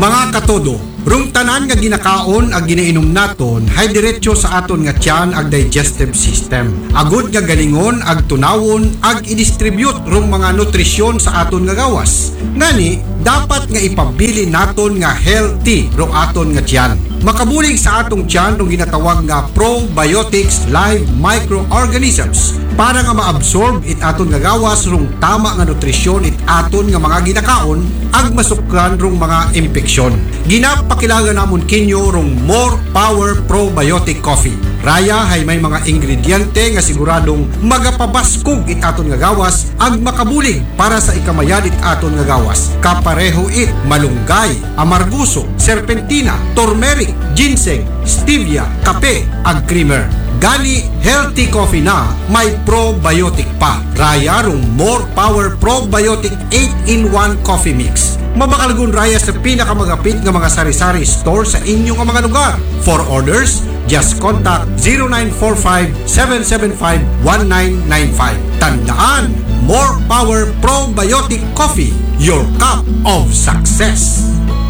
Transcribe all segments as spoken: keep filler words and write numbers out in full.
Mga katodo, rung tanan nga ginakaon ag ginainom naton hay diretso sa aton nga tiyan ag digestive system. Agud nga galingon ag tunawon ag i-distribute rung mga nutrisyon sa aton nga gawas. Ngani, dapat nga ipabili naton nga healthy rung aton nga tiyan. Makabulig sa atong tiyan rung ginatawag nga probiotics live microorganisms para nga maabsorb it aton nga gawas rung tama nga nutrisyon it aton nga mga ginakaon ag masukran rung mga impeksyon. Ginapakilangan namon kinyo rung More Power Probiotic Coffee. Raya hay may mga ingrediente nga siguradong magapabaskog it aton nga gawas ag makabulig para sa ikamayan it aton nga gawas. Kapareho it malunggay, amarguso, serpentina, turmeric, ginseng, stevia, kape ag creamer. Gani healthy coffee na may probiotic pa. Raya rung More Power Probiotic eight in one Coffee Mix. Mabakalgun raya sa pinakamagapit nga mga sari-sari store sa inyong mga lugar. For orders, just contact zero nine four five, seven seven five, one nine nine five. Tandaan, More Power Probiotic Coffee, your cup of success.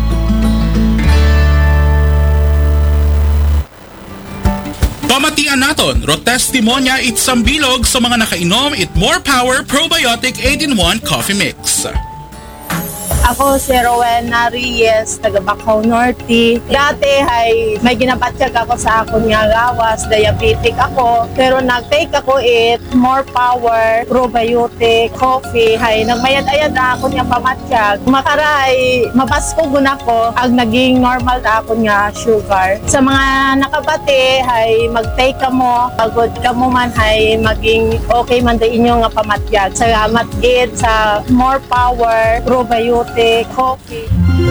Pamatian naton, ro testimonya it sambilog sa mga nakainom it More Power Probiotic eight in one Coffee Mix. Ako si Rowena Reyes, taga Bacaw Norte. Dati ay may ginapatyag ako sa akong nga gawas, diabetic ako. Pero nag-take ako it More Power Probiotic Coffee. Hay nagmayad-ayad na ako nga pamatyag. Makaray, mapaskog na ako ag naging normal na ako nga sugar. Sa mga nakabati, hay mag-take ka mo, pagod ka mo man, hay maging okay man din inyo nga pamatyag. Salamat gid sa More Power Probiotic Coffee.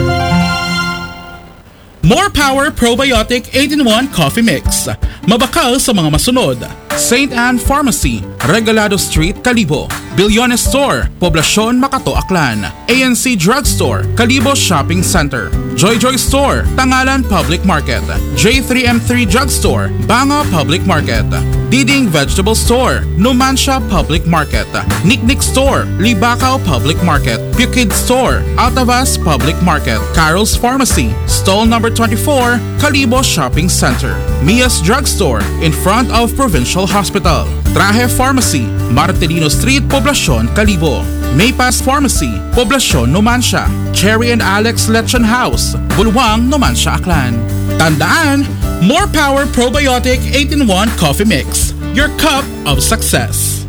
More Power Probiotic eight in one Coffee Mix. Mabakal sa mga masunod. Saint Anne Pharmacy, Regalado Street, Calibo. Bilyones Store, Poblacion, Makato, Aklan. A N C Drugstore, Calibo Shopping Center. Joy Joy Store, Tangalan Public Market. J three M three Drugstore, Banga Public Market. Diding Vegetable Store, Numancia Public Market. Nicknick Store, Libacao Public Market. Pukid Store, Altavas Public Market. Carol's Pharmacy, Stall number twenty-four, Calibo Shopping Center. Mia's Drugstore, in front of Provincial Hospital. Traje Pharmacy, Martelino Street, Poblacion, Calibo. Maypass Pharmacy, Poblacion, Numancia. Cherry and Alex Lechon House, Bulwang, Numancia, Aklan. Tandaan, More Power Probiotic eight in one Coffee Mix, your cup of success.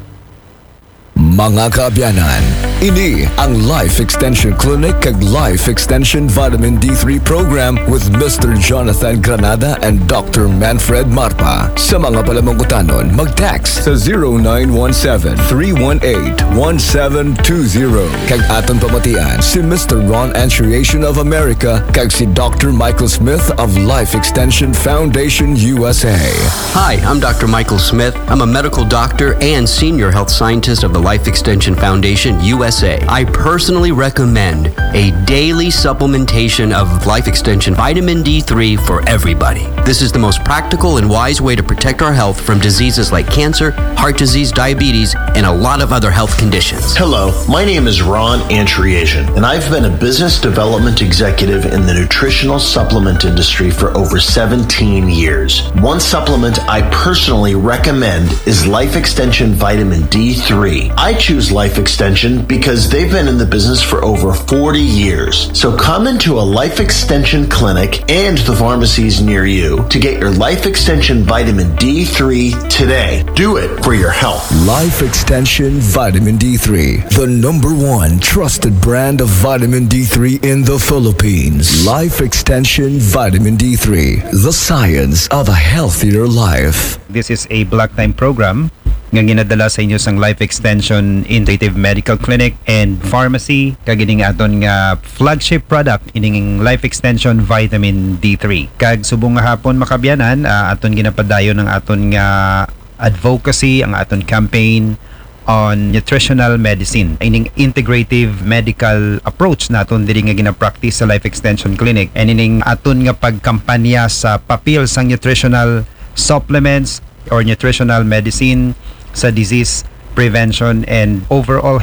Mga kaabyanan, ini ang Life Extension Clinic kag Life Extension Vitamin D three Program with Mister Jonathan Granada and Doctor Manfred Marpa. Sa mga palamangkutanon, mag-text sa zero nine one seven, three one eight, one seven two zero. Kag aton pamatian si Mister Ron Anchuriation of America kag si Doctor Michael Smith of Life Extension Foundation U S A. Hi, I'm Doctor Michael Smith. I'm a medical doctor and senior health scientist of the Life Extension Foundation U S A. I personally recommend a daily supplementation of Life Extension Vitamin D three for everybody. This is the most practical and wise way to protect our health from diseases like cancer, heart disease, diabetes, and a lot of other health conditions. Hello, my name is Ron Anchuriation, and I've been a business development executive in the nutritional supplement industry for over seventeen years. One supplement I personally recommend is Life Extension Vitamin D three. I choose Life Extension because they've been in the business for over forty years. So come into a Life Extension clinic and the pharmacies near you to get your Life Extension Vitamin D three today. Do it for your health. Life Extension Vitamin D three, the number one trusted brand of vitamin D three in the Philippines. Life Extension Vitamin D three, the science of a healthier life. This is a block time program nga ginadala sa inyo sang Life Extension Integrative Medical Clinic and Pharmacy kag ining aton nga flagship product ining Life Extension Vitamin D three. Kag subong nga hapon makabyanan, uh, aton ginapadayon ng aton nga advocacy, ang aton campaign on nutritional medicine. Ining integrative medical approach naton diri nga gina-practice sa Life Extension Clinic, and ining aton nga pagkampanya sa papel sang nutritional supplements or nutritional medicine sa disease prevention and overall health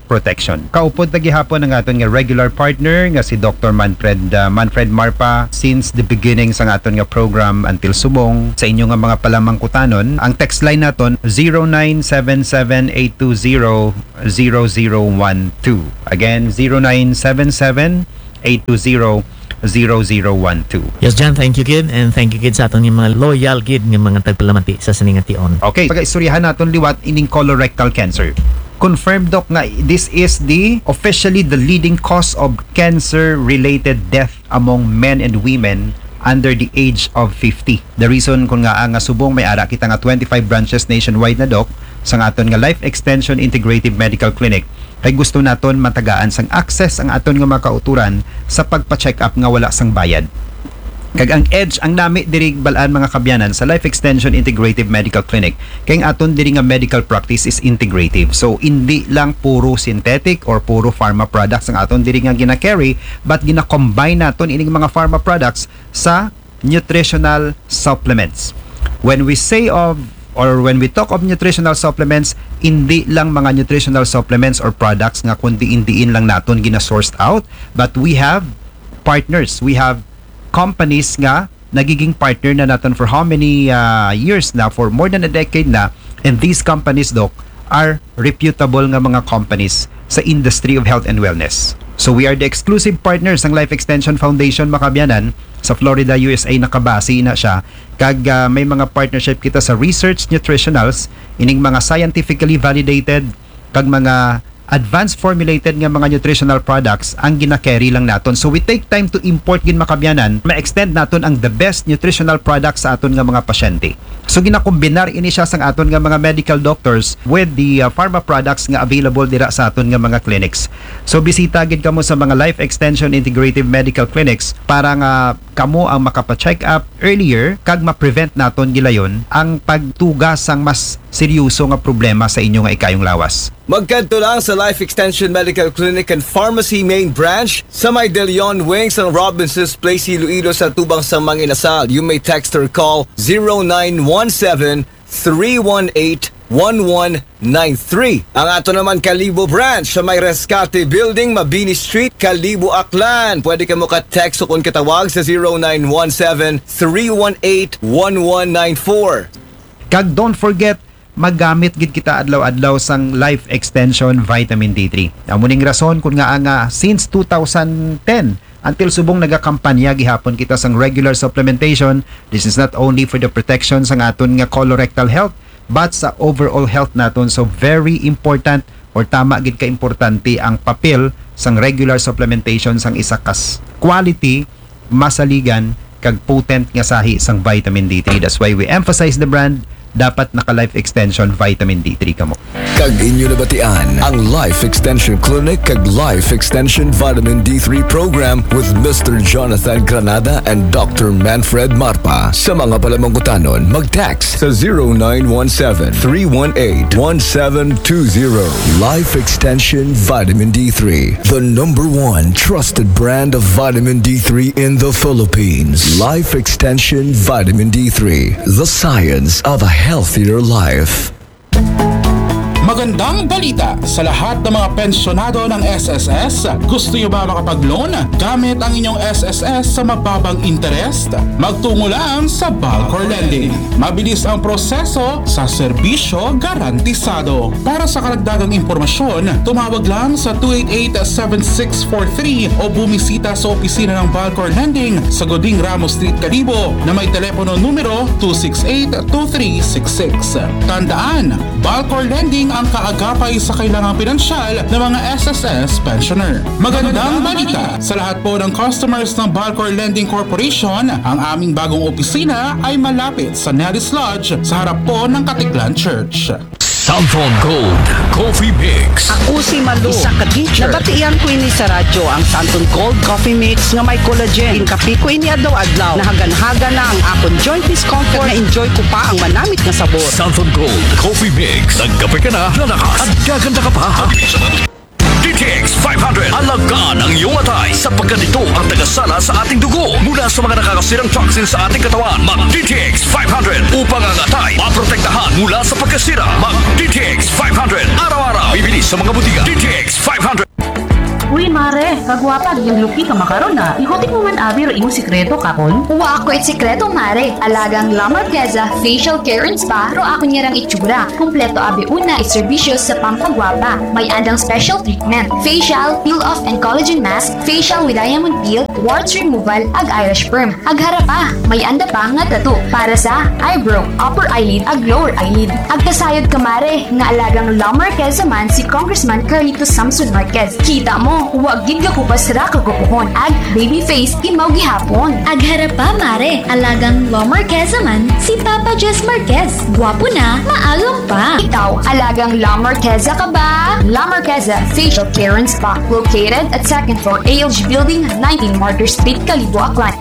protection. Kaupod na gihapon ang aton nga regular partner nga si Doctor Manfred uh, Manfred Marpa since the beginning sa aton nga program until subong. Sa inyo nga mga palamangkutanon, ang text line naton zero nine seven seven eight two zero zero zero one two. Again, zero nine seven seven eight two zero zero zero one two. Yes, John, thank you, kid. And thank you, kid, sa atong yung mga loyal, kid, ng mga tagpalamati sa siningation. Okay, pag-istoryahan naton liwat ining colorectal cancer. Confirmed, Doc, nga this is the officially the leading cause of cancer-related death among men and women under the age of fifty. The reason kung nga nga subong may ara kita nga twenty-five branches nationwide na, Doc, sa aton nga Life Extension Integrative Medical Clinic, kay gusto naton matagaan sang access ang aton nga makauturan sa pagpa-check up nga wala sang bayad. Kag ang edge ang nami diri balaan mga kabyanan sa Life Extension Integrative Medical Clinic kay ang aton diri nga medical practice is integrative. So hindi lang puro synthetic or puro pharma products ang aton diri nga gina-carry, but gina-combine naton ining mga pharma products sa nutritional supplements. When we say of or when we talk of nutritional supplements, hindi lang mga nutritional supplements or products nga kundi indiin lang naton gina-sourced out, but we have partners, we have companies nga nagiging partner na natin for how many uh, years na, for more than a decade na, and these companies, Doc, are reputable nga mga companies sa industry of health and wellness. So we are the exclusive partners ng Life Extension Foundation Makabyanan sa Florida, U S A. Nakabase na siya kag uh, may mga partnership kita sa research nutritionals, ining mga scientifically validated kag mga advanced formulated nga mga nutritional products ang gina-carry lang naton. So we take time to import gin makabyanan, ma-extend naton ang the best nutritional products sa aton nga mga pasyente. So ginakombinar ini siya sang aton nga mga medical doctors with the uh, pharma products nga available dira sa aton nga mga clinics. So bisita gid kamo sa mga Life Extension Integrative Medical Clinics para nga kamo ang makapa-check up earlier kag ma-prevent naton gilayon ang pagtugas sang mas seryoso nga problema sa inyo nga ikayong lawas. Magkanto lang sa Life Extension Medical Clinic and Pharmacy Main Branch sa may De Leon Wings ng Robinson's Place, Iloilo sa Tubang Samang Inasal. You may text or call zero nine one seven three one eight one one nine three. Ang ato naman Kalibo Branch sa may Rescate Building, Mabini Street, Kalibo, Aklan. Pwede ka mo ka-text o kung katawag sa zero nine one seven three one eight one one nine four. Kag don't forget, magamit gid kita adlaw-adlaw sang Life Extension Vitamin D three. Ang muning rason kung nga nga since two thousand ten until subong nagakampanya gihapon kita sang regular supplementation. This is not only for the protection sang aton nga colorectal health, but sa overall health naton. So very important or tama gid ka importante ang papel sang regular supplementation sang isa kas quality, masaligan kag potent nga sahi sang vitamin D three. That's why we emphasize the brand. Dapat naka Life Extension Vitamin D three kamo. Kag inyo nabatian ang Life Extension Clinic kag Life Extension Vitamin D three Program with Mister Jonathan Granada and Doctor Manfred Marpa. Sa mga palamangkutanon, mag-text sa zero nine one seven three one eight one seven two zero. Life Extension Vitamin D three, the number one trusted brand of vitamin D three in the Philippines. Life Extension Vitamin D three, the science of a healthier life. Magandang balita sa lahat ng mga pensyonado ng S S S. Gusto nyo ba makapag-loan gamit ang inyong S S S sa mababang interest? Magtungo lang sa Balcor Lending. Mabilis ang proseso sa serbisyo garantisado. Para sa karagdagang impormasyon, tumawag lang sa two eight eight seven six four three o bumisita sa opisina ng Balcor Lending sa Goding Ramos Street, Kalibo na may telepono numero two six eight two three six six. Tandaan, Balcor Lending ang kaagapay sa kailangang pinansyal ng mga S S S pensioner. Magandang balita sa lahat po ng customers ng Balcor Lending Corporation. Ang aming bagong opisina ay malapit sa Nellis Lodge sa harap po ng Katiklan Church. Santon Gold Coffee Mix. Ako si Malu, isa ka teacher. Nabatian ko ini sa radyo ang Santon Gold Coffee Mix nga may collagen. Inkapi ko ini adlaw-adlaw. Nahagan-haga na ang akong joint discomfort na enjoy ko pa ang manamit na sabor. Santon Gold Coffee Mix. Nagkape ka na, lalakas at gaganda ka pa. D T X five hundred. Alagaan ang iyong atay sapagkat ito ang tagasala sa ating dugo mula sa mga nakakasirang toxin sa ating katawan. Mag-D T X five hundred upang ang atay maprotektahan mula sa pagkasira. Mag-D T X five hundred araw-araw. Bibili sa mga butika. D T X five hundred. Uy, mare, kagwapa, yung lupi ka makaroon na. Ikotin mo man abi ro imong sikreto kapon. Wa ako it sikreto, mare. Alagang La Marqueza Facial Care and Spa ro ako niyarang itsura. Kompleto abi una is serbisyo sa pampagwapa. May andang special treatment, facial, peel-off and collagen mask, facial with diamond peel, warts removal, ag eyelash perm. Ag harapa, may anda pa nga tattoo para sa eyebrow, upper eyelid, ag lower eyelid. Ag kasayod ka, mare, nga alagang La Marqueza man si Congressman Carlito Samson Marquez. Kita mo, huwag gid ka kupas ra kagupuhon. Ag baby face imaw gihapon. Ag harapa, mare, alagang La Marqueza man si Papa Jess Marquez. Gwapo na, maalam pa. Ikaw, alagang La Marqueza ka ba? La Marqueza Facial Care and Spa, located at second floor A L G Building, nineteen Martyr Street, Calibo, Aklan.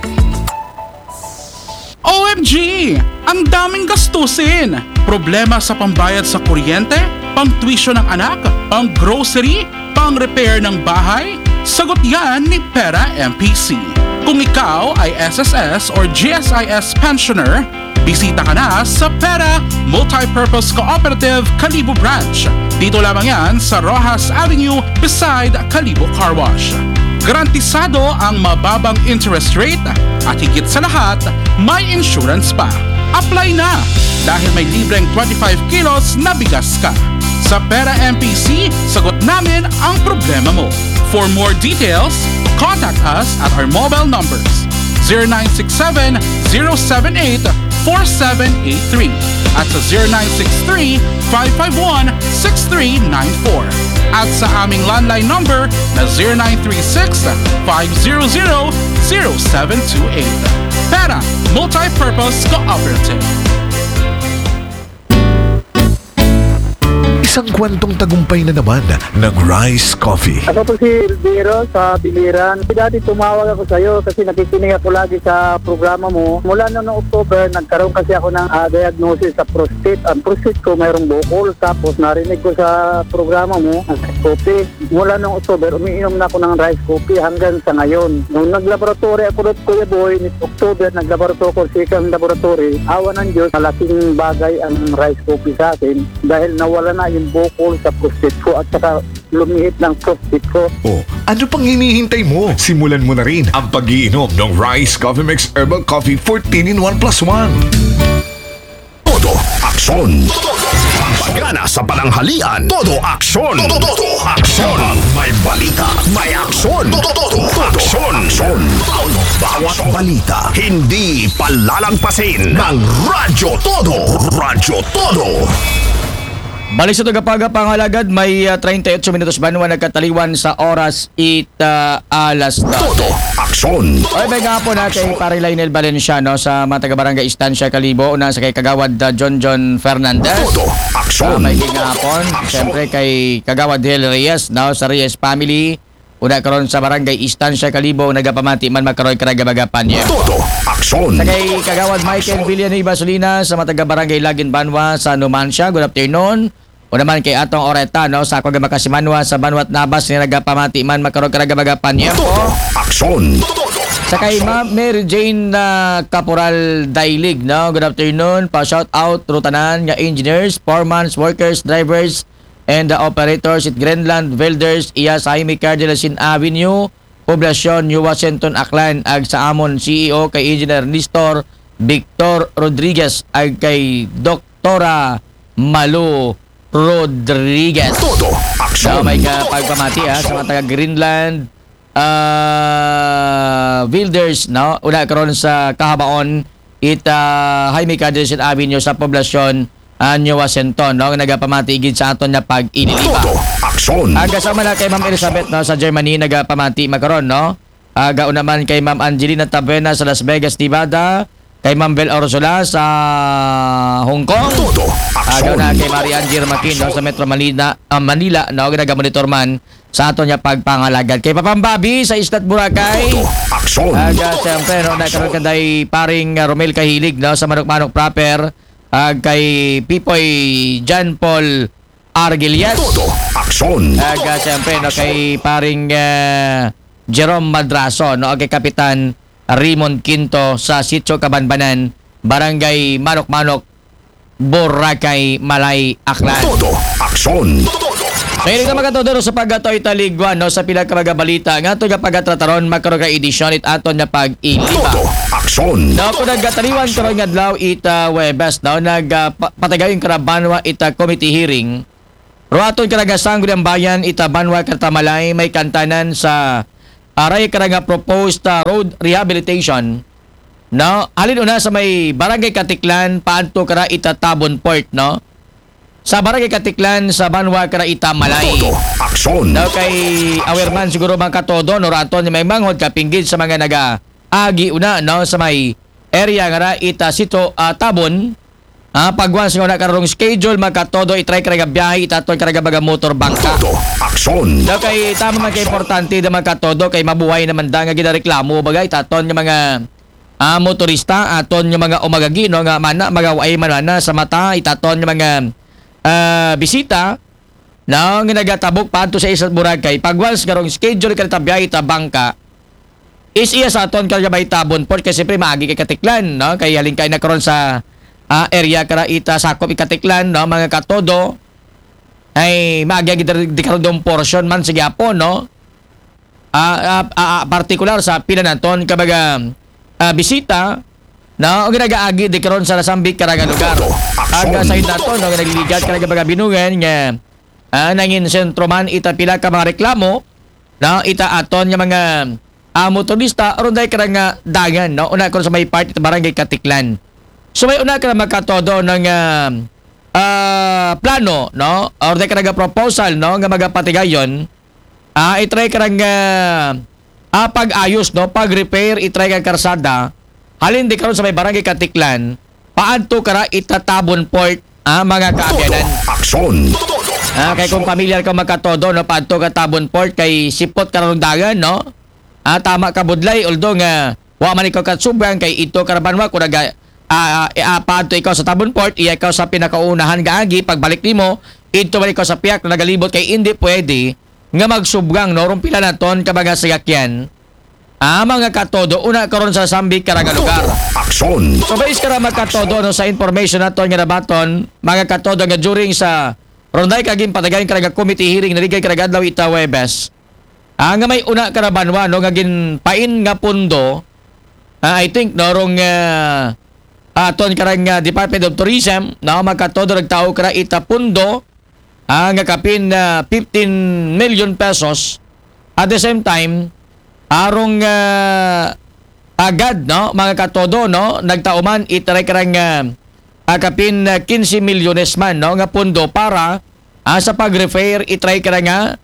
O M G! Ang daming gastusin! Problema sa pambayad sa kuryente, pang-tuition ng anak, pang-grocery, pang-repair ng bahay? Sagot yan ni Pera M P C. Kung ikaw ay S S S or G S I S pensioner, bisita ka na sa Pera Multipurpose Cooperative Calibo Branch. Dito lamang yan sa Rojas Avenue beside Calibo Car Wash. Garantisado ang mababang interest rate at higit sa lahat, may insurance pa. Apply na dahil may libreng twenty-five kilos na bigas ka. Sa Pera M P C, sagot namin ang problema mo. For more details, contact us at our mobile numbers zero nine six seven, zero seven eight, four seven eight three at sa zero nine six three, five five one, six three nine four at sa aming landline number na zero nine three six, five zero zero, zero seven two eight. Pera Multipurpose Cooperative. Isang kwentong tagumpay na naman ng Rice Coffee. Ako po si Elviro sa Biliran. Dati tumawag ako sa iyo kasi nakikinig ako lagi sa programa mo. Mula noong October, nagkaroon kasi ako ng uh, diagnosis sa prostate. Ang prostate ko mayroong bukol. Tapos narinig ko sa programa mo, ang Rice Coffee. Mula noong October, umiinom na ako ng Rice Coffee hanggang sa ngayon. Nung naglaboratory ako doon, Kuya Boy, ni October, naglaboratory ko sa ikang laboratory. Awa ng Diyos, malaking bagay ang Rice Coffee sa akin dahil nawala na yung bukol sa prostate ko at saka lumihit ng prostate ko. Oh, ano pang hinihintay mo? Simulan mo na rin ang pag-iinom ng Rice Coffee Mix Herbal Coffee fourteen in one plus one. Todo aksyon. Pagana sa pananghalian. Todo aksyon. Todo aksyon. May balita. May aksyon. Todo aksyon. Aksyon. Bawat balita. Hindi palalampasin ng Radyo Todo. Radyo Todo. Balik sa tagapaga pangalagad, may uh, thirty-eight minutos banwa nagkataliwan sa oras it uh, alas dos. Todo aksyon. Oy, may gapon natin pare Lionel Valenciano sa mga taga-barangay Estancia Calibo. Una sa kay Kagawad uh, John John Fernandez. Todo aksyon. Uh, may gapon. Siyempre kay Kagawad Del Reyes, no, sa Reyes family. Una karon sa barangay Estancia Calibo, nagapamati man makaroy karagabagapan niya. Todo aksyon. Sa kay Kagawad Michael Villanueva Solina sa mga taga-barangay Lagin Banwa sa Numancia. Good afternoon. O naman kay Atong Oreta, no, sa Aqua Makasimanwa sa Banwat Nabas ni nagapamati man makaroon karagabagapan niya po. Aksyon. Sa kay Ma'am Mary Jane na uh, Caporal Dailig, no, good afternoon. Pa shout out rutanan nga engineers, foremans, workers, drivers, and the operators at Greenland Welders iya sa Jaime Cardelasin Avenue, Poblacion, New Washington, Aklan, ag sa amon C E O kay Engineer Nestor Victor Rodriguez, ag kay Doktora Malu Rodriguez. Todo aksyon. So, may pagpamati ha, sa mga taga Greenland uh, Builders, no? Una karon sa Kahabaon it uh, Jaime Cardelasin Avenue sa Poblacion uh, New Washington, no? Nagapamati gid sa aton na pag-iniliba. Todo aksyon. Aga sama na kay Ma'am Elizabeth, no, sa Germany nagapamati makaron, no? Aga naman kay Ma'am Angelina Tabuena sa Las Vegas, Nevada. Kay Ma'am Bel Orsola sa Hong Kong. Todo Agaw na kay Maria Angier Makin, no, sa Metro Manila, uh, Manila, no, nagamonitor man sa ato niya pagpangalagad. Kay Papambabi sa Islat Boracay. Todo aksyon. Aga siyempre, no, nagkaroon kaday paring uh, Romel Kahilig, no, sa Manok-Manok proper. Ag kay Pipoy John Paul Argilias. Todo aksyon. Aga siyempre, no, kay paring uh, Jerome Madraso no kay Kapitan Raymond Quinto sa Sitio Kabanbanan, Barangay Manok-Manok, Boracay, Malay, Aklan. Todo aksyon. Kaya ka magkatodo sa pagkatoy taligwan no, sa pila ka mga balita nga ito nga pagkatrataron magkaroon ka edisyon it aton nga pag-iliba. Aksyon. No, kung nagkataliwan karoon nga adlaw ita Webes no, nagpatagayon ka na banwa ita committee hearing. Ruaton ka nagasanggo ng bayan ita banwa Kartamalay may kantanan sa aray ka nga proposed uh, road rehabilitation. No, halin una sa may Barangay Katiklan paanto ka ita Tabon Port no. Sa Barangay Katiklan sa Banwa Kara Ita Malay. Aksyon. Daw kay awerman siguro mga katodo no raton may manghod kapinggid sa mga naga agi una no sa may area nga ita Sito uh, Tabon. Ah pagwan sa una karong schedule mga katodo i-try karaga biyahe itaton karaga baga motor bangka. Aksyon. Daw kay tama man kay importante da mga katodo kay mabuhay naman da nga gidareklamo bagay itaton nga mga ah, motorista aton nga mga umagagi no nga mana magaway manana sa mata itaton nga mga Uh, bisita na nga nagatabok paadto sa isang Boracay pagwals karong schedule kanita biyahe ta bangka is iya sa aton kaya bay Tabon Port kasi siyempre maagi kay Katiklan no kay halin kay nakaron sa uh, area kara ita sakop Katiklan no mga katodo ay maagi di karon dong portion man sa gyapon no uh, uh, uh, particular sa pila naton kabaga uh, bisita no, ang ginagaagi di karon sa nasambit karaga lugar. Aga sa dato no nagliligad karaga baga binungan nga ah, nangin sentro man ita pila ka mga reklamo no ita aton nga mga ah, motorista aron day karanga dagan no una kon sa may part ita Barangay Katiklan. So may una ka makatodo ng uh, uh, plano no or day karaga proposal no nga magapatigayon ah itry karanga ah, pag-ayos no pag-repair itry ka karsada. Halin di karon sa may Barangay Katiklan, paadto kara ita Tabon Port ah, mga kaabyanan. Aksyon. Ah, kay kung familiar ka magkatodo no paadto ka Tabon Port kay sipot karong dagan no. Ah, tama ka budlay although nga wa man ikaw katsubang kay ito karabanwa kun naga ah, ah, paadto ikaw sa Tabon Port iya ikaw sa pinakaunahan gaagi pagbalik nimo ito man ikaw sa piyak na nagalibot kay hindi pwede nga magsubgang no rumpila naton ka mga sayakyan. Ah, mga katodo, una karon sa Sambik karaga lugar. Aksyon. So base kara mga katodo no, sa information naton nga nabaton, mga katodo nga during sa ronday kaging patagayon karaga committee hearing naligay karaga adlaw ita Webes. Ah, nga may una karabanwa no nga ginpain nga pundo. Ah, I think no rong uh, aton karang uh, Department of Tourism no mga katodo nagtao kara ita pundo ah, nga kapin uh, fifteen million pesos. At the same time arong uh, agad no mga katodo no nagtauman itray karang uh, akapin uh, fifteen milyones man no nga pundo para uh, sa pag-repair itray karang uh,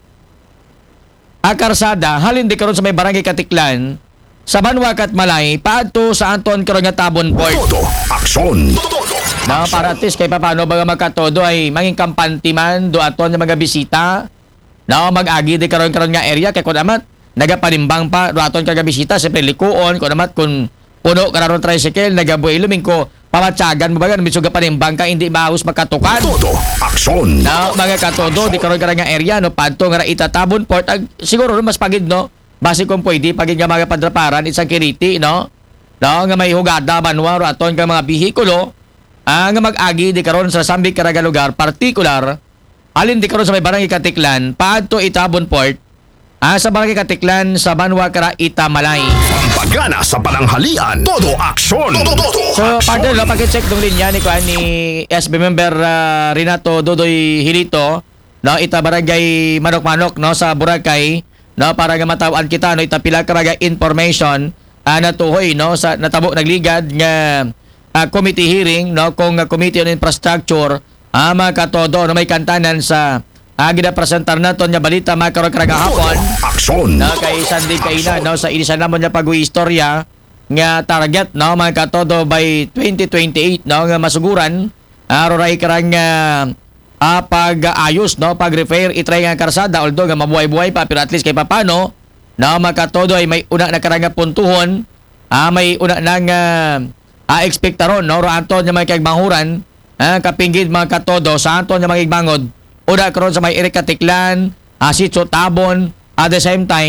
akarsada halin di karon sa may Barangay Katiklan sa Banwa kat Malay paadto sa Anton karon nga Tabon Port. Aksyon. No para at least kay paano ba mga katodo ay manging kampante man do aton nga mga bisita no mag-agi di karon karon nga area kay kun amat nagapanimbang pa raton kaga bisita siyempre likuon kung naman kung puno kararon tricycle nagabuhay luming ko pamatsagan mo ba gan mitsuga panimbang ka hindi maahos makatukan. Todo aksyon. No mga katodo di karon karang area no padto nga ita Tabon Port ag, siguro no, mas pagid no base kung pwede pagid nga mga padraparan isang kiriti no no nga may hugada banwa raton ka mga bihikulo ang nga mag-agi di karon sa Sambik karaga lugar particular alin di karon sa may Barangay Katiklan paadto Tabon Port. Ah, sa Barangay Katiklan sa Banwa Kara Ita Malay. Pagana sa pananghalian. Todo aksyon. Todo, todo So, aksyon. partner, no, pag-check ng linya ni, ni S B member uh, Renato Dodoy Hilito, no, ita Barangay Manok-Manok, no, sa Boracay, no, para nga matawan kita, no, ita pila ka mga information, uh, natuhoy, no, sa natabo nagligad nga uh, committee hearing, no, kung uh, Committee on Infrastructure, ah, mga katodo, no, may kantanan sa Ah, ginapresentar naton nga balita makaroon karang hapon. Aksyon. No, kay Sandy Kaina no sa inisan namon nga pag-istorya nga target no mga katodo by twenty twenty-eight no nga masuguran aro ray karang uh, ah, pag-ayos no pag-repair itry nga karsada although nga mabuhay-buhay pa pero at least kay papano no mga katodo ay may una na karang puntuhon ah, may una nang uh, ah, ekspektaron no ro anton nga may kagmanghuran ah, kapinggid mga katodo sa anton nga magigmangod una karon sa may Eric Katiklan, uh, Sitio Tabon, at the same time,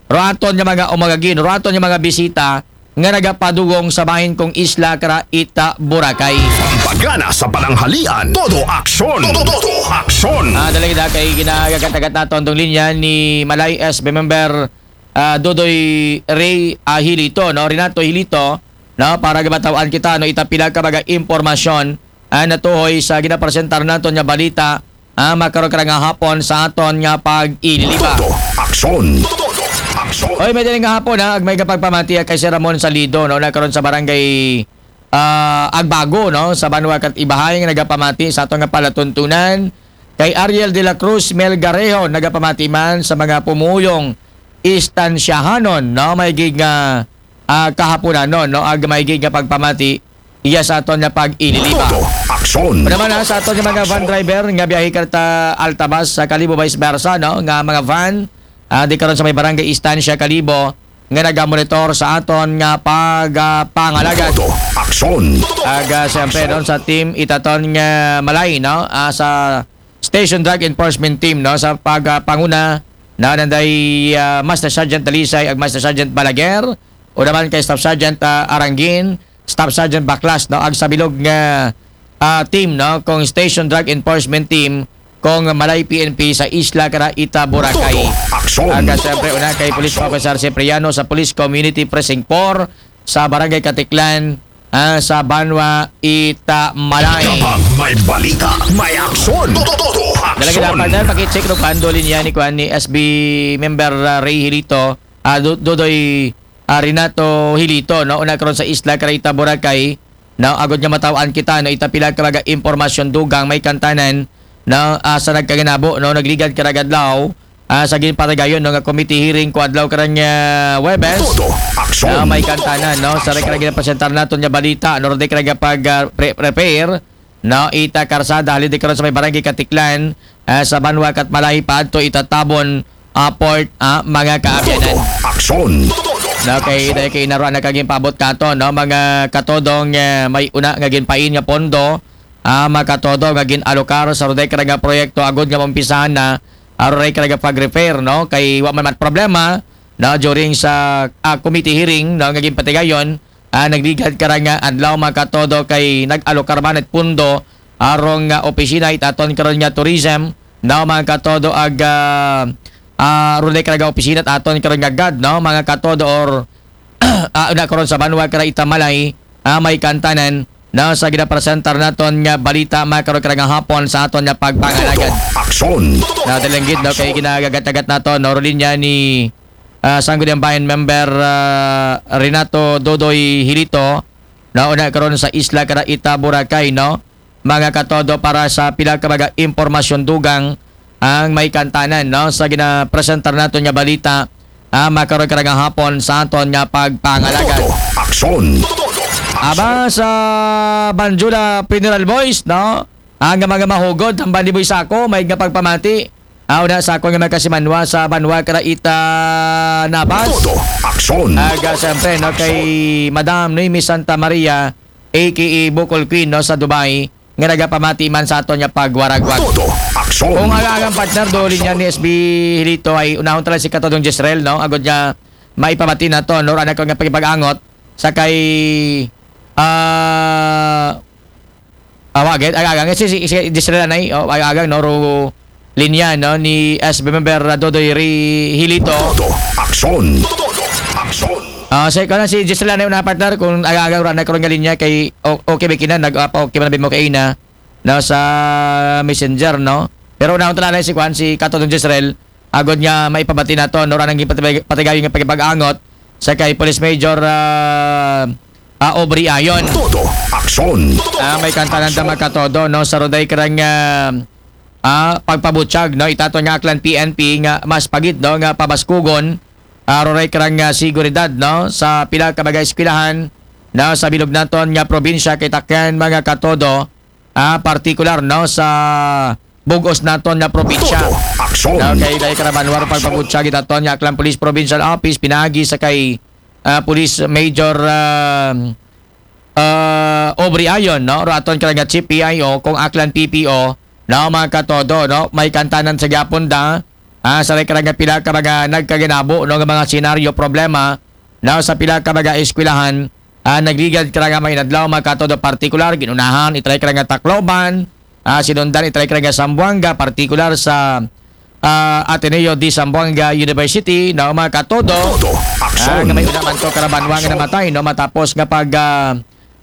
roaton nga mga umagagin, roaton nga mga bisita nga nagapadugong sa bahin kong isla kara Ita, Boracay. Pagana sa pananghalian, todo aksyon! Todo, todo aksyon! Ah, dalagi na kay ginagagat-agat naton tong linya ni Malay S B member ah, Dodoy Ray ah, Hilito, no? Renato Hilito, no? Para gabatawan kita no itapila ka baga impormasyon ah, natuhoy sa ginapresentar naton nga balita ah, makaroon ka nga hapon sa aton nga pag-ililiba. Todo aksyon! Todo, aksyon! Oy, may daling nga hapon ha, ag may kapagpamati kay Sir Ramon Salido, no? Nakaroon sa barangay uh, Agbago, no? Sa Banwa kat Ibahay nga nagapamati sa aton nga palatuntunan. Kay Ariel de la Cruz Melgarejo nagapamati man sa mga pumuyong istansyahanon, no? May gig nga uh, kahaponan no, no? Ag may gig nga pagpamati iya sa aton nga pag-ililiba. Aksyon! Naman ha, sa aton nga mga van driver nga biyahe karta Altabas sa Kalibo vice versa, no? Nga mga van uh, di karon sa may barangay Istansya Kalibo nga nagamonitor sa aton nga pagpangalagan. Uh, Aksyon! Aga siyempre doon sa team itaton nga Malay, no? Uh, sa Station Drug Enforcement Team, no? Sa pagpanguna na nanday uh, Master Sergeant Dalisay ag Master Sergeant Balaguer o naman kay Staff Sergeant uh, Arangin, Staff Sergeant Baklas, no? Ag sa bilog nga uh, team, no? Kung Station Drug Enforcement Team kung Malay P N P sa Isla Kara Ita, Boracay. Aga siyempre una kay Police Officer Cipriano sa Police Community Precinct four sa Barangay Katiklan uh, sa Banwa, Ita, Malay. Kapag may balita, may aksyon! Todo, todo aksyon! Dalagi dapat na pakicheck no pandolin niya ni Kuan ni S B member uh, Ray Hilito, uh, Dodoy uh, Renato Hilito, no? Una karon sa Isla Kara Ita, Boracay, no? Agod nga matawaan kita no itapila ka mga impormasyon dugang may kantanan no uh, sa nagkaganabo no nagligad karagadlaw uh, sa ginpatagayon no nga committee hearing ko adlaw karang uh, Webes. Todo aksyon! Uh, may kantanan no sa rekara ginapresentar naton nga balita no de karaga pag uh, pre- prepare no ita karsada halid karon sa may barangay Katiklan uh, sa Banwa kat Malay paadto itatabon uh, port uh, mga kaabyanan. Aksyon! No kay dahil kay naruan na kaging paabot kato no mga katodong uh, may una nga ginpain nga pondo ah makatodo nga ginalokar sa roday nga proyekto agod nga mampisahan na aroray nga pag-repair no kay wa man mat problema no during sa ah, committee hearing no nga ginpatigayon ah, nagligad karanga adlaw makatodo kay nag-alokar man at pundo arong nga opisina itaton karon nga tourism no makatodo ag uh, uh, roday nga opisina at aton karon nga gad no mga katodo or uh, una karon sa Banwa kara Ita, Malay ah, may kantanan na sa ginapresentar naton nga balita makaroon ka nga hapon sa aton nga pagpangalagan. Aksyon! Na dalanggit daw kay ginagagat-agat naton no linya ni uh, Sangguniang Bayan member uh, Renato Dodoy Hilito na una karon sa Isla Kara Ita, Boracay no mga katodo para sa pila ka mga impormasyon dugang ang may kantanan no sa ginapresentar naton nga balita ah, makaroon ka nga hapon sa aton nga pagpangalagan. Aksyon! Aba sa Banjula Funeral Boys, no? Ang mga mahugod, ang Bandi Boy Sako, may nga pagpamati. Aw na Sako nga magkasimanwa sa Banwa Kara Ita, Nabas. Todo aksyon! Aga siyempre, no? Kay Madam Noemi Santa Maria, a k a. Bukol Queen, no? Sa Dubai, nga nagapamati man sa aton nga pagwaragwag. Todo aksyon! Kung agagang partner, doon niya ni S B Hilito ay unahon talaga si Katodong Jezreel, no? Agod niya maipamati na to, no? Anak ko nga pagpagangot sa kay ah uh, awagit agagang si si, si Disrela nay oh agagang no ro linya no ni S B member Dodoy Hilito. Todo aksyon! Todo aksyon! Ah, uh, say kana si Disrela nay una partner kung agagang ra na karon nga linya kay okay ba kinan nag apa okay man mo kay na no sa Messenger no. Pero una unta na si Kwan si Katodong Jezreel agod nga maipabati nato no ra nang patigayon nga pagpagangot sa kay Police Major uh, uh, Aubrey Ayon. Todo aksyon! Uh, may kantanan da makatodo no sa roday karang uh, uh, pagpabutyag no itato nga aklan P N P nga mas pagit no nga pabaskugon uh, roday karang uh, seguridad no sa pila ka mga eskwelahan no sa bilog naton nga probinsya kay takyan mga katodo uh, partikular no sa bugos naton nga probinsya. Todo aksyon! No, kay dahil karabanwar pagpabutyag itaton nga aklan Police Provincial Office pinagi sa kay uh, Police Major uh, uh, Aubrey Ayon no raton kay nga Chief P I O kung aklan P P O no mga katodo no may kantanan sa gyapon da Ah, sa rekara nga pila ka mga nagkaginabo no nga mga senaryo problema na sa pila ka mga eskwelahan ah, nagligad ka nga may inadlaw magkatodo partikular ginunahan itry ka nga Tacloban, ah, sinundan itry ka nga Zamboanga partikular sa uh, Ateneo de Zamboanga University na mga katodo uh, nga may unaman to karabanwa nga namatay no matapos nga pag uh,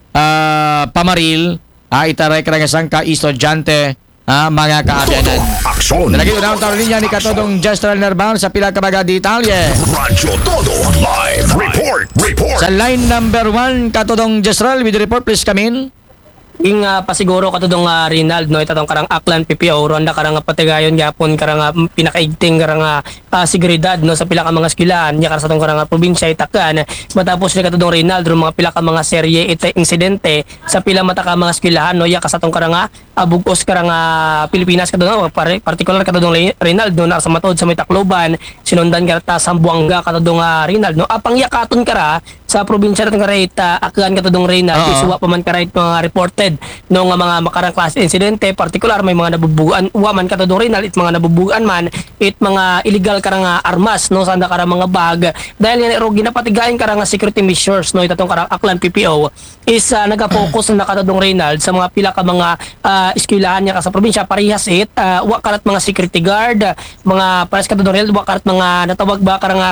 uh, pamaril uh, itaray ka nga sangka estudyante uh, mga kaabyanan. Nalagay unang taro niya ni katodong General Nerval sa pila ka mga detalye. Radyo Todo Live Report Report Sa line number one katodong General with the report please come in. Ging uh, pasiguro katudong uh, Rinald no itatong karang Aklan P P O ronda karang patigayon gyapon karang uh, pinakaigting karang uh, seguridad no sa pila ka mga eskwelahan nya sa tong karang uh, probinsya itakan matapos ni katudong Rinald ron mga pila ka mga serye ita insidente sa pila mata ka mga eskwelahan no ya kasatong karang uh, bugos karang uh, Pilipinas katudong uh, particular katudong Rinald no na sa matod sa may Tacloban sinundan karata Zamboanga katudong uh, Rinald no apang yakaton kara sa probinsya natong karita aklan katudong Rinald uh-huh. isuwa pa man karait mga reported no nga mga makarang klase insidente partikular may mga nabubugan uwaman katudong Rinald it mga nabubugan man it mga illegal karang armas no sanda karang mga bag dahil nga ro ginapatigayon karang security measures no itatong karang Aklan P P O is uh, nagapokus na katudong Rinald sa mga pila ka mga uh, eskwelahan niya sa probinsya parehas it uh, wa karat mga security guard mga pares katudong Rinald wa karat mga natawag ba karang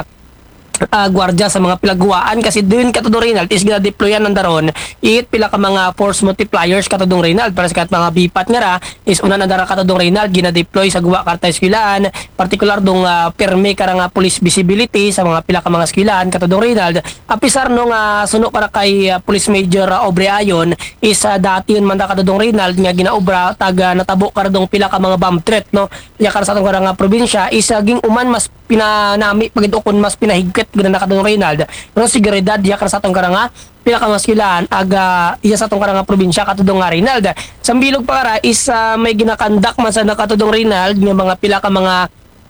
Uh, gwardiya sa mga pilagguaan kasi doon katudong Rinald is gina-deployan ng daron it pila ka mga force multipliers katudong Rinald para sa kat mga bipat nga ra is una na dara katudong Rinald gina-deploy sa guwa karta eskwelahan particular dong uh, perme karang uh, police visibility sa mga pila ka mga eskwelahan katudong Rinald apisar nung uh, suno para kay uh, Police Major uh, Aubrey Ayon is uh, dati yun man da katudong Rinald nga ginaobra taga natabo karadong pila ka mga bomb threat no ya kar sa atong karang uh, probinsya is uh, ging uman mas pinanami pagidokon mas pinahigpit gud na kadong Rinald pero seguridad ya kar sa atong karanga pila ka maskilan aga iya sa atong karanga probinsya katudong nga Rinald sa bilog para is uh, may ginakandak man sa nakatudong Rinald nga mga pila ka mga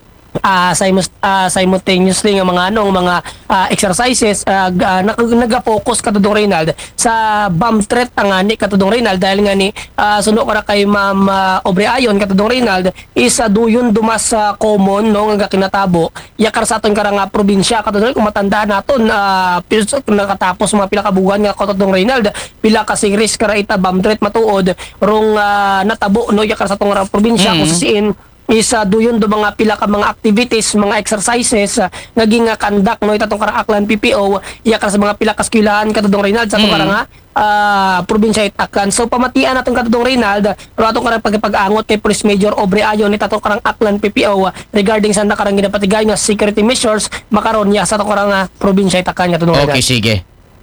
Uh, simul- uh, simultaneously ng mga anong mga uh, exercises uh, uh, nag-focus katudong Rinald sa bomb threat ang ani katudong Rinald dahil nga ni uh, suno kara kay Ma'am uh, Aubrey Ayon katudong Rinald is uh, duyon dumas sa uh, common no nga kinatabo yakar sa aton karang uh, probinsya katudong kung matandaan naton uh, nakatapos mga pila ka buwan nga katudong Rinald pila ka series kara ita bomb threat matuod rong uh, natabo no yakar sa atong uh, probinsya mm-hmm. kung sasiin is uh, duyon do mga pila ka mga activities, mga exercises uh, naging uh, kandak no itatong karang Aklan P P O iyakar sa mga pila ka eskwelahan katudong Rinald sa atong mm. karang uh, probinsya itakan. So pamatian natong katudong Rinald pero atong karang pagpag-angot kay Police Major Aubrey Ayon ni tatong karang Aklan P P O uh, regarding sa nakarang ginapatigay nga security measures makaron niya sa atong karang uh, probinsya itakan katudong Rinald. Okay, sige.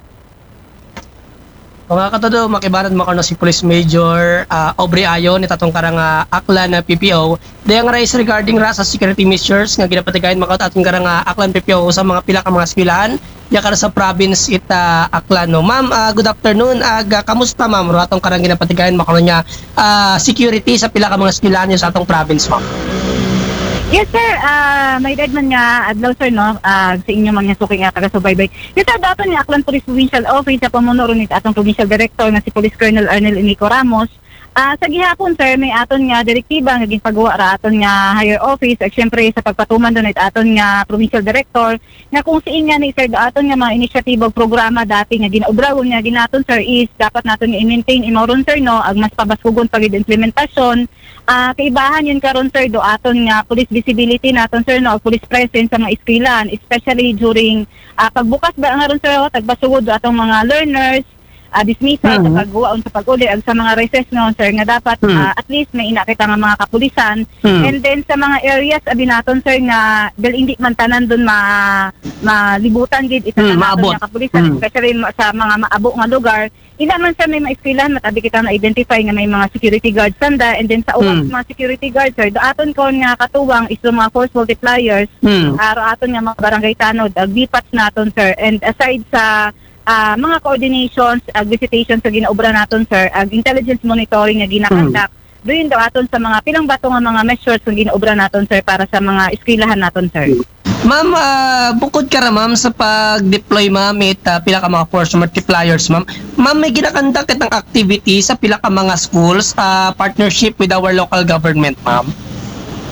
Mga katodo, makibaran mo si Police Major uh, Aubrey Ayon itatong karang uh, Aklan na P P O dayang race regarding ra sa security measures nga ginapatigayon makaut atong karang uh, Aklan P P O sa mga pila ka mga eskwelahan yakar sa province ita Aklan no. Ma'am, uh, good afternoon. Aga uh, kamusta ma'am? Ro atong karang ginapatigayon makaron niya uh, security sa pila ka mga eskwelahan niyo sa atong province ma'am. Yes sir, uh, may dad man nga adlaw sir no, uh, sa inyo mga suki nga taga-subaybay. Ito dato ni Aklan Police Provincial Office sa pamuno ni atong Provincial Director nga si Police Colonel Arnel Inico Ramos. Uh, sa gihapon sir, may aton nga direktiba nga ginpagawa ra aton nga higher office at syempre sa pagpatuman doon at aton nga Provincial Director nga kung siin nga ni sir aton nga mga inisyatibo programa dati nga ginaobragon nga ginaton sir is dapat naton nga i-maintain imauron sir no ag mas pabaskugon pagid implementasyon. Uh, kaibahan yun karon sir do aton nga police visibility naton sir no police presence sa mga eskwelahan especially during uh, pagbukas ba nga ron sir tagbasugod do atong mga learners uh, dismissal mm-hmm. sa pagguwaon sa pag-uli ag sa mga recess no sir nga dapat mm-hmm. uh, at least may inakita nga mga kapulisan mm-hmm. and then sa mga areas abi naton sir nga dahil hindi man tanan doon ma malibutan gid isa mm-hmm. naton nga kapulisan mm-hmm. especially sa mga maabo nga lugar ila man sa may mga eskwelahan matabi kita na-identify nga may mga security guards sanda and then sa uwang mm. mga security guards sir aton kon nga katuwang is mga force multipliers mm. aro aton nga mga barangay tanod ag bipats naton sir and aside sa uh, mga coordinations ag visitations sa ginaobra naton sir ag intelligence monitoring nga ginakandak mm. doon daw aton sa mga pilang bato nga mga measures nga ginaobra naton sir para sa mga eskwelahan naton sir. Ma'am, uh, bukod ka ra ma'am sa pag-deploy ma'am it uh, pila ka mga force multipliers ma'am. Ma'am, may ginakandak kitang activity sa pila ka mga schools uh, partnership with our local government ma'am.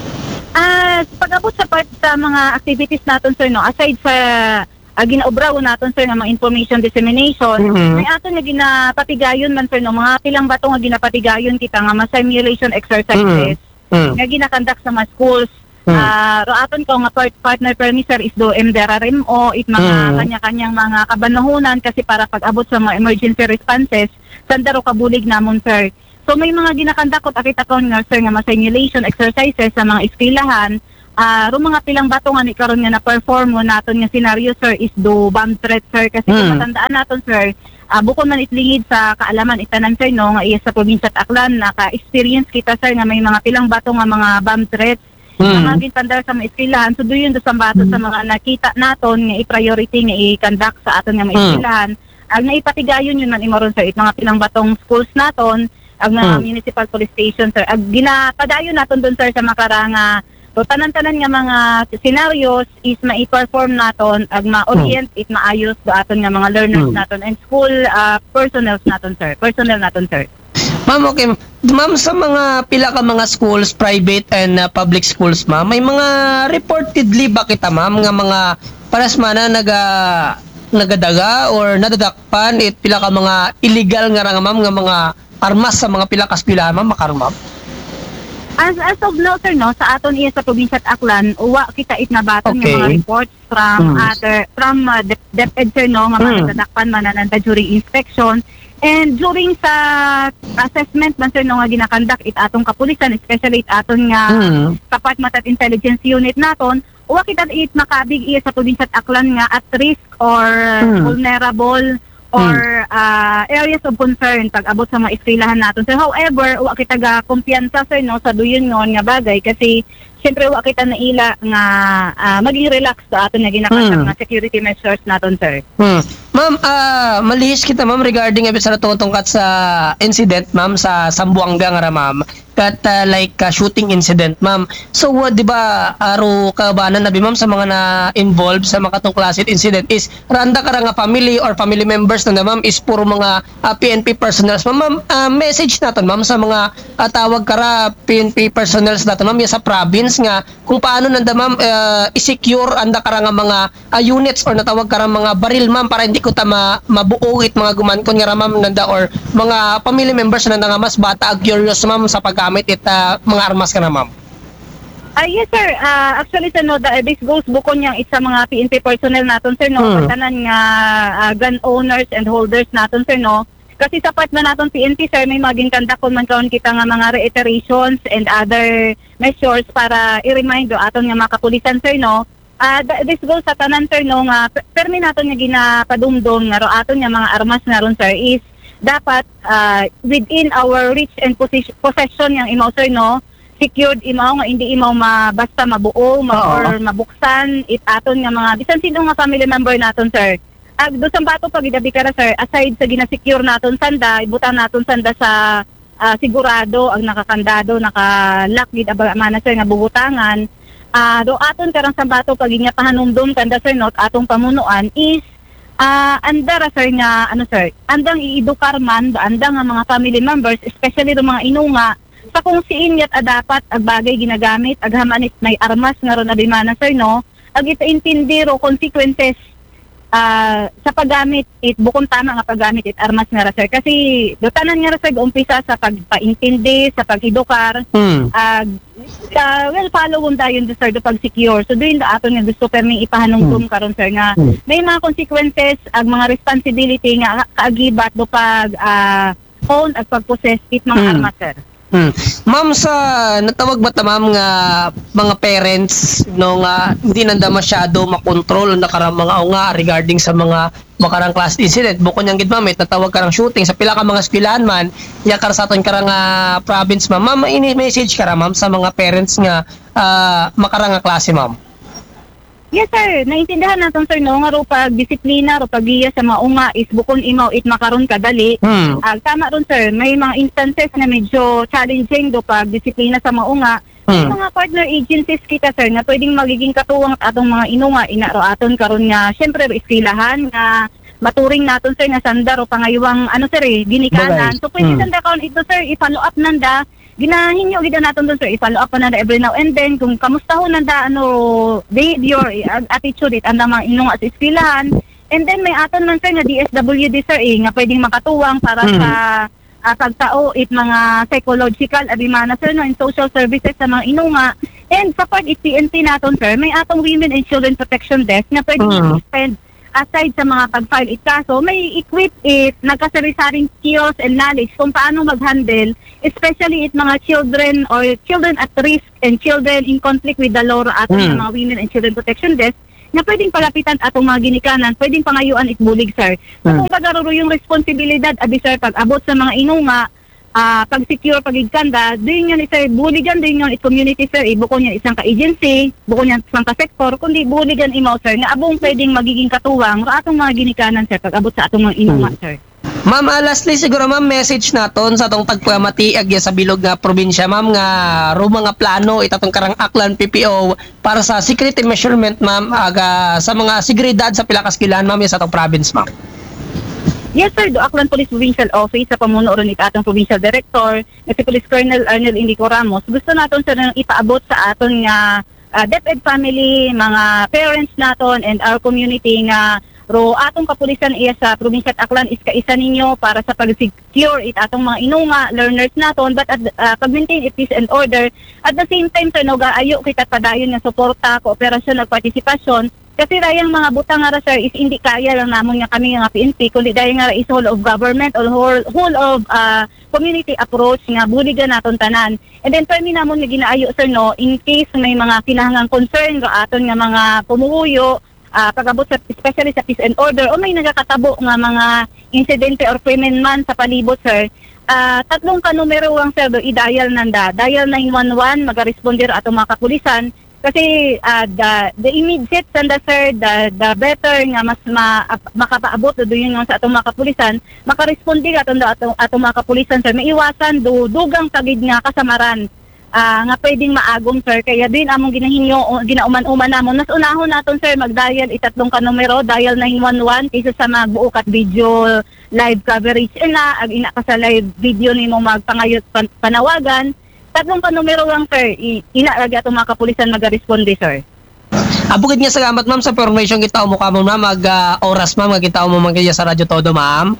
Ah, pag-abot sa part sa mga activities natin sir no, aside sa uh, ginaobraw natin sir ng mga information dissemination, Mhm. may aton nga ginapatigayon man sir no, mga pilang bato nga ginapatigayon kita nga mga simulation exercises Mhm. nga ginakandak sa mga schools. Mhm. Ah, ro aton ko nga part, partner permi sir is do M D R R M O it mga Mhm. kanya-kanyang mga kabanahunan kasi para pag-abot sa mga emergency responses sandaro kabulig namon sir. So may mga ginakandakot akita ko nga sir nga mga simulation exercises sa mga eskwelahan. Ah, ro mga pilang bato nga ni karon nga na-perform mo naton nga scenario sir is do bomb threat sir kasi kung Hmm. matandaan naton sir, ah, bukod man itlingid sa kaalaman itanan sir no nga iya sa probinsya at Aklan naka-experience kita sir nga may mga pilang bato nga mga bomb threats Hmm. nga gintandar sa mga eskwelahan. So doon sa bato sa mga nakita naton nga i-priority nga i-conduct sa aton nga mga Hmm. eskwelahan. Ang naipatigayon yun man imoron sir it mga pilang batong schools naton ang mga Hmm. municipal police station sir. Ag ginapadayon naton doon sir sa makaranga so tanan-tanan nga mga scenarios is mai-perform naton ag ma-orient it maayos do aton nga mga learners Hmm. naton and school uh, personnel naton sir. Personnel naton sir. Ma'am, okay. Ma'am, sa mga pila ka mga schools, private and uh, public schools, ma'am, may mga reportedly ba kita, ma'am, nga mga paras mana naga nagadaga or nadadakpan it pila ka mga illegal nga ra nga, ma'am, nga mga armas sa mga pila ka eskwelahan, ma'am, makaroon, ma'am? As, as of now, sir, no, sa aton iya sa probinsya at Aklan, uwa kita it na baton Okay. nga mga reports from Hmm. other, from uh, Dep- DepEd, sir, no, nga Hmm. mga nagdadakpan manananda during inspection. And during sa assessment man, sir, no, nga ginakandak it atong kapulisan, especially it aton nga Hmm. kapat matat intelligence unit naton, uwa kita it makabig iya sa probinsya at Aklan nga at risk or Hmm. vulnerable or uh, areas of concern pag abot sa mga eskwelahan naton. So however, wa kita ga kumpiyansa sir no sa duyon ngon nga bagay kasi syempre wa kita naila nga ah, maging relax sa aton nga ginakanta Hmm. nga security measures naton sir. Hmm. Ma'am, ah malihis kita, ma'am, regarding ebi sa natutungkat sa incident, ma'am, sa Sambuanga nga ra, ma'am. Kat ah, like ah, shooting incident, ma'am. So, uh, di ba, aro kabanan na bi, ma'am, sa mga na-involved sa mga katong klase incident is randa ka ra nga family or family members na, na ma'am, is puro mga ah, P N P personnels. Ma'am, ma'am, ah, message naton, ma'am, sa mga ah, tawag kara P N P personnels naton, ma'am, ya sa province nga kung paano nanda, ma'am, ah, i-secure anda kara nga mga ah, units or natawag kara mga baril, ma'am, para hindi ko ta ma mabuuit mga gumankon nga ra, ma'am, nanda or mga family members na nanda nga mas bata ag curious, ma'am, sa paggamit it ah, mga armas ka na, ma'am. Ah yes sir, Ah, actually sir no, the, this goes bukon yang isa mga P N P personnel naton sir no, Hmm. tanan nga ah, gun owners and holders naton sir no. Kasi sa part na naton P N P sir may maging kandakon man karon kita nga mga reiterations and other measures para i-remind do aton nga mga kapulisan sir no. Ah th- this goes sa tanan sir no nga per- permi naton nga ginapadumdum nga ro aton nga mga armas nga ron sir is dapat ah, within our reach and possess- possession yang imo sir no, secured imaw nga hindi imaw ma basta mabuo ma, Oo. or mabuksan it aton nga mga bisan sino nga family member naton sir. Ag do sa bato pag idabi kara sir, aside sa gina-secure naton sanda, ibutan naton sanda sa ah, sigurado ang nakakandado, naka-lock gid aba mana sir nga bubutangan. Ah do aton karang sa bato pag inya pahanumdum kanda sir not atong pamunuan is ah andara sir nga ano sir, andang iidukar man do andang nga mga family members especially do mga inunga sa kung siin yat a dapat ag bagay ginagamit ag hamanit may armas nga ron abimana sir no, ag ita intindi ro consequences ah sa paggamit it bukon tama nga paggamit it armas nga ra sir kasi do tanan nga ra sir umpisa sa pagpaintindi sa pag-edukar Hmm. ag uh, well follow on dayon do sir do pag-secure so doon da aton nga gusto permi ipahanungdum karon sir nga Hmm. may mga consequences ag mga responsibility nga kaagibat do pag ah, own ag pag-possess it mga Hmm. armas sir. Hmm. Ma'am, sa natawag ba ta, ma'am, nga mga parents no nga hindi nanda masyado makontrol na karang mga o nga regarding sa mga makarang class incident bukod yang gid, ma'am, may tatawag karang shooting sa pila ka mga eskwelahan man nya kar sa aton karang ah, province, ma'am. Ma'am, ini message kara, ma'am, sa mga parents nga ah, makarang nga klase, ma'am. Yes sir, naintindihan naton sir no nga ro pag disiplina ro pagiya sa maunga is bukon imaw it makaron kadali. Hmm. Ah, tama ron sir, may mga instances na medyo challenging do pag disiplina sa maunga. May Hmm. mga partner agencies kita sir na pwedeng magiging katuwang at atong mga inunga ina ro aton karon nga syempre ro iskilahan nga maturing naton sir nga sanda ro pangaywang ano sir eh ginikanan. Bagay. So pwede Hmm. sanda karon ito sir i-follow up nanda ginahinyo gid naton doon sir, i-follow up pa na every now and then kung kamusta ho nanda ano behavior, eh, attitude it ang mga inunga sa eskwelahan. And then may aton man sir nga D S W D sir eh, nga pwedeng makatuwang para hmm. sa uh, pagtao it mga psychological abimana sir no in social services sa mga inunga. And sa part it P N P naton sir, may atong Women and Children Protection Desk na pwedeng hmm. spend aside sa mga pag-file it kaso, may equip it nagkasari-saring skills and knowledge kung paano mag-handle, especially it mga children or children at risk and children in conflict with the law atong mm. mga Women and Children Protection Desk na pwedeng palapitan atong mga ginikanan, pwedeng pangayuan it bulig sir. So mm. kung pagaruro yung responsibilidad abi sir pag abot sa mga inunga, Uh, pag secure, pag igkanda, din yun sir, buligan din yun it community sir, eh, buko niya isang ka-agency, buko niya isang ka-sector, kundi buligan imaw sir, nga abong pwedeng magiging katuwang sa atong mga ginikanan sir, pag abot sa atong mga inunga sir. Ma'am, uh, lastly siguro ma'am, message naton sa atong pagpamatiag sa bilog nga probinsya ma'am nga ro mga plano itatong karang Aklan P P O para sa security measurement ma'am aga sa mga seguridad sa pila ka eskwelahan ma'am sa atong province ma'am. Yes sir, do Aklan Police Provincial Office sa pamuno ron ni atong Provincial Director, na si Police Colonel Arnel Indico Ramos. Gusto naton sir nang ipaabot sa aton nga uh, DepEd family, mga parents naton and our community nga ro atong kapulisan iya sa Provincial Aklan is kaisa ninyo para sa pag-secure it atong mga inunga learners naton but at uh, pag-maintain it peace and order. At the same time sir, no gaayo kita padayon nga suporta, kooperasyon ug partisipasyon. Kasi dahil mga butang nga sir is hindi kaya lang namon nga kami nga P N P kundi dahil nga is whole of government or whole, whole of uh, community approach nga buligan naton tanan. And then permi namon nga ginaayo sir no in case may mga kinahanglang concern ga aton nga mga pumuhuyo uh, pag-abot sa especially sa peace and order o may nagakatabo nga mga insidente or krimen man sa palibot sir. Uh, tatlong ka numero lang sir do i-dial nanda. Dial nine one one maga-responder ato mga kapulisan. Kasi uh, the the immediate sanda sir, the the better nga mas ma, uh, makapaabot do yun yung sa atong mga kapulisan, makaresponde aton do atong atong mga kapulisan sir, maiwasan do dugang tagid nga kasamaran uh, nga pwedeng maagom sir. Kaya din among ginahinyo ginauman-uman namon mas unahon naton sir mag-dial itatlong ka numero, dial nine one one kaysa sa magbuok at video live coverage ina ag ina ka sa live video nimo magpangayot pan, panawagan. Tatlong pa numero lang sir, inaagi atong mga kapulisan mag-responde sir. Abukid nga salamat ma'am sa information kita mo kamo na mag uh, oras ma'am nga kita mo man sa Radyo Todo ma'am.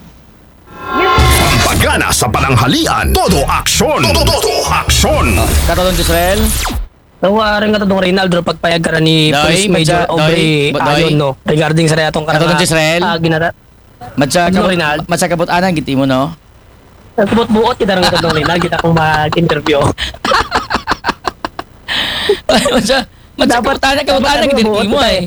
Pampagana sa pananghalian, todo aksyon. Todo, todo aksyon. Katulong Israel. Nawaring nga tong Reynaldo pagpayag ka ni Police Major Aubrey ayon no regarding sa atong katulong Israel. Uh, ginara. Matsa kabut matsa kabut anang giti mo no. Buot-buot kita rin ito rin kita kung mag-interview. Masa, masa dapat ka mag-anak din mo eh.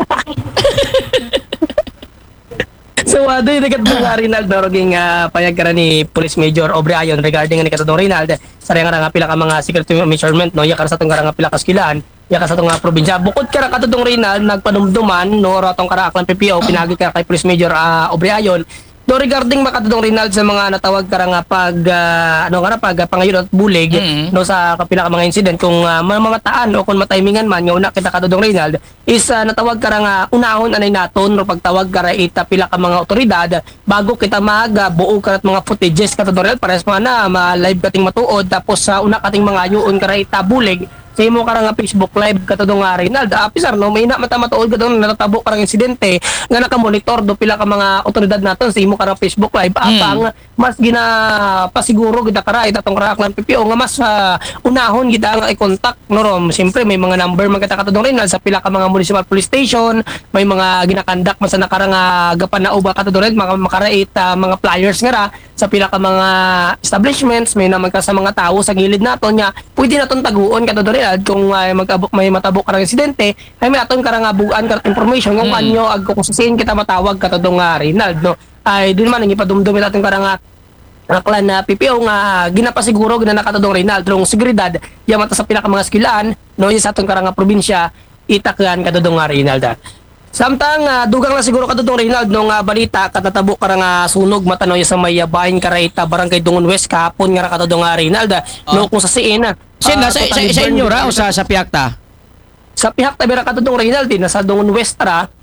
So, uh, doon yung nagat mga Rinaldo, roging uh, payag ka ni Police Major Aubrey ayon regarding nga ni katong Rinaldo, sa rin nga pila ka mga security measurement, no, yakar sa itong nga pila ka skilan, yakar sa itong nga probinsya. Bukod ka katong Rinaldo, nagpanumduman, no, ratong kara Aklan P P O, pinagi ka kay Police Major uh, Aubrey ayon. So regarding makatudong Rinaldo sa mga natawag ka nga pag uh, ano nga pag uh, pangayon at bulig mm-hmm. no sa kapila ka mga incident kung uh, mga taan o kung matimingan man nga una kita katudong Rinaldo is uh, natawag ka nga unahon anay naton no pagtawag ka ita pila ka mga otoridad bago kita mag uh, buo ka mga footages katudong Rinaldo pares mga na ma live kating matuod tapos sa uh, una kating mga ayoon ka ita bulig sa imo ka nga Facebook live katudong nga Rinaldo apisar no may na mata matuod katudong natatabo ka insidente nga nakamonitor do pila ka mga otoridad naton sa imo karang Facebook live apang mm. mas gina pasiguro kita kara itatong Aklan P P O nga mas uh, unahon kita nga i-contact no rom siyempre may mga number man kita katudong Rinaldo sa pila ka mga municipal police station may mga ginakandak man sa nakarang uh, gapan na uba katudong Rinaldo mga makarait uh, mga flyers nga ra sa pila ka mga establishments may naman ka sa mga tao sa gilid naton nya pwede naton taguon katudong Rinaldo kung uh, magabok may matabok karang insidente ay may aton karang buuan karang information kung mm. anyo ag kung susin kita matawag katudong uh, Rinaldo no ay din man ang ipadumdum natin karang uh, Aklan na P P O nga ginapasiguro ginanakatudong Rinaldo ng seguridad yang mata sa pila ka mga skilaan no sa atong karang probinsya itaklan katudong nga Rinaldo. Samtang uh, dugang na siguro katudong Rinaldo nung uh, balita katatabo karang uh, sunog matanoy sa may bahin karaita barangay Dungon West kahapon nga katudong nga Rinaldo oh. no kung sa siin uh, Sin uh, sa, sa, sa inyo ra o sa sa Piakta? Sa Piakta bira katudong Rinaldo na sa Dungon West ra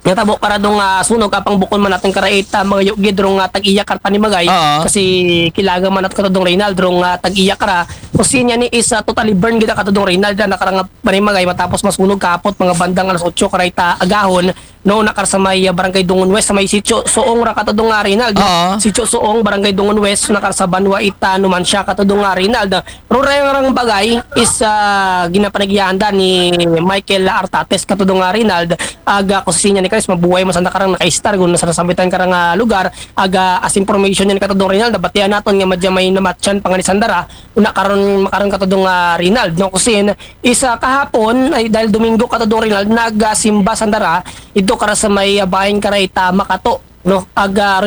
Nga tabo para dong uh, sunog apang bukon man natin karaita mga yugid rong uh, tag-iya kar panimagay Oo. kasi kilaga man at katudong Reynald rong uh, tag-iya kara kusin niya ni is uh, totally burn gida katudong Reynald na nakarang panimagay matapos masunog kapot mga bandang alas otso karaita agahon no nakar sa may uh, barangay Dungon West sa may sitio Suong ra katudong uh, Reynald Oo. sitio Suong barangay Dungon West nakar sa Banwa Ita numan siya katudong uh, Reynald ro rang bagay is uh, ginapanagiyanda ni Michael Artates katudong uh, Reynald aga kusin niya ni Chris mabuhay mo sa nakarang naka-star kung nasa nasambitan karang uh, lugar aga as information yan katudong Rinald nabatian naton nga madya may namatchan panganisandara una karon makaron katudong uh, Rinald no kusin isa kahapon ay dahil Domingo katudong Rinald nagasimba sandara ito kara sa may uh, bahin karayta Makato no aga